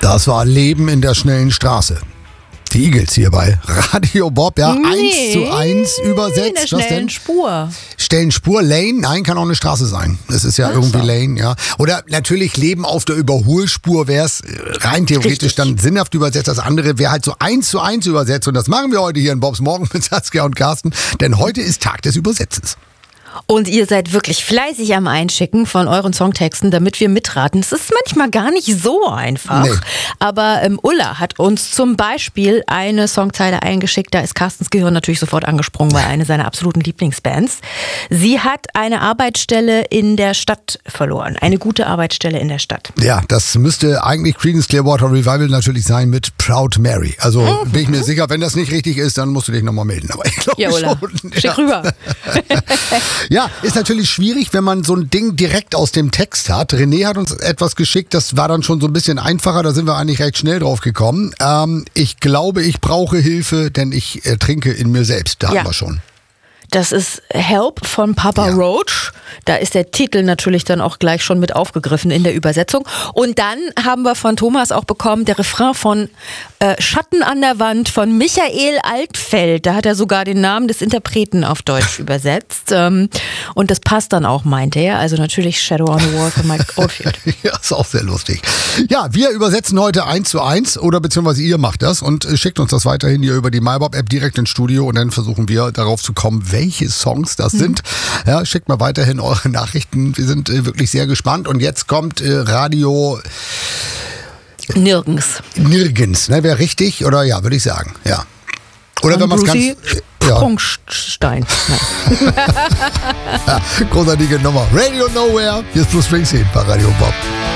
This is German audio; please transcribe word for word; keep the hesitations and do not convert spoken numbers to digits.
Das war Leben in der schnellen Straße. Die Eagles hier bei Radio Bob, ja, Nee, eins zu eins übersetzt. in der Was schnellen denn? Spur. Stellen Spur, Lane, nein, kann auch eine Straße sein. Das ist ja Ach irgendwie so. Lane, ja. Oder natürlich Leben auf der Überholspur wäre es rein theoretisch Richtig. dann sinnhaft übersetzt. Das andere wäre halt so eins zu eins übersetzt. Und das machen wir heute hier in Bobs Morgen mit Saskia und Carsten. Denn heute ist Tag des Übersetzens. Und ihr seid wirklich fleißig am Einschicken von euren Songtexten, damit wir mitraten. Es ist manchmal gar nicht so einfach. Nee. Aber ähm, Ulla hat uns zum Beispiel eine Songzeile eingeschickt. Da ist Carstens Gehirn natürlich sofort angesprungen, weil eine seiner absoluten Lieblingsbands. Sie hat eine Arbeitsstelle in der Stadt verloren. Eine gute Arbeitsstelle in der Stadt. Ja, das müsste eigentlich Creedence Clearwater Revival natürlich sein mit Proud Mary. Also Mhm. bin ich mir sicher, wenn das nicht richtig ist, dann musst du dich nochmal melden. Aber ich glaube Ja, Ulla, schon. schick Ja. rüber. Ja, ist natürlich schwierig, wenn man so ein Ding direkt aus dem Text hat. René hat uns etwas geschickt, das war dann schon so ein bisschen einfacher, da sind wir eigentlich recht schnell drauf gekommen. Ähm, ich glaube, ich brauche Hilfe, denn ich ertrinke in mir selbst. Da Ja. haben wir schon. Das ist Help von Papa Ja. Roach. Da ist der Titel natürlich dann auch gleich schon mit aufgegriffen in der Übersetzung. Und dann haben wir von Thomas auch bekommen, der Refrain von äh, Schatten an der Wand von Michael Altfeld. Da hat er sogar den Namen des Interpreten auf Deutsch übersetzt. Ähm, und das passt dann auch, meinte er. Also natürlich Shadow on the Wall von Mike Oldfield. Ja, ist auch sehr lustig. Ja, wir übersetzen heute eins zu eins oder beziehungsweise ihr macht das und äh, schickt uns das weiterhin hier über die MyBob-App direkt ins Studio und dann versuchen wir darauf zu kommen, welche Songs das Mhm. sind. Ja, schickt mal weiterhin eure Nachrichten. Wir sind äh, wirklich sehr gespannt und jetzt kommt äh, Radio Nirgends. Nirgends, ne? Wäre richtig oder ja, würde ich sagen, ja. Oder Von wenn man es ganz... Brucey äh, ja, Sprungstein. Nein. großartige Nummer. Radio Nowhere, hier ist Bruce Springsteen bei Radio Bob.